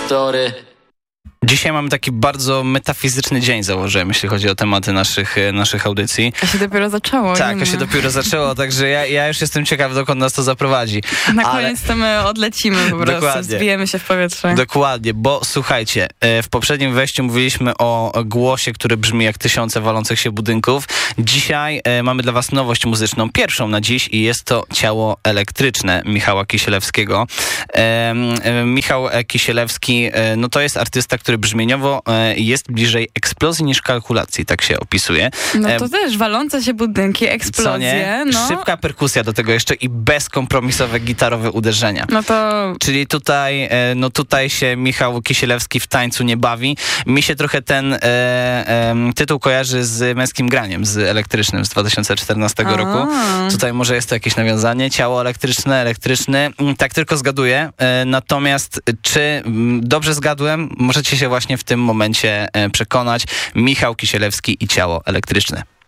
Reflektory. Dzisiaj mamy taki bardzo metafizyczny dzień, założyłem, jeśli chodzi o tematy naszych audycji. A się dopiero zaczęło. Tak, się dopiero zaczęło, także ja już jestem ciekaw, dokąd nas to zaprowadzi. Koniec to my odlecimy po prostu, Dokładnie. zbijemy się w powietrze. Dokładnie, bo słuchajcie, w poprzednim wejściu mówiliśmy o głosie, który brzmi jak tysiące walących się budynków. Dzisiaj mamy dla was nowość muzyczną, pierwszą na dziś i jest to Ciało elektryczne Michała Kisielewskiego. Michał Kisielewski, no to jest artysta, który brzmieniowo jest bliżej eksplozji niż kalkulacji, tak się opisuje. No to też walące się budynki, eksplozje. No. Szybka perkusja do tego jeszcze i bezkompromisowe gitarowe uderzenia. No to... Czyli tutaj się Michał Kisielewski w tańcu nie bawi. Mi się trochę ten tytuł kojarzy z Męskim graniem, z Elektrycznym z 2014 roku. Tutaj może jest to jakieś nawiązanie. Ciało elektryczny. Tak tylko zgaduję. Natomiast czy dobrze zgadłem? Możecie się właśnie w tym momencie przekonać. Michał Kisielewski i Ciało elektryczne.